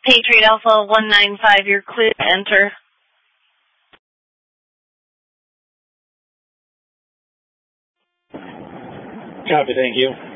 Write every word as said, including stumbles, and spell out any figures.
Patriot Alpha one nine five, you're clear to enter. Copy, thank you.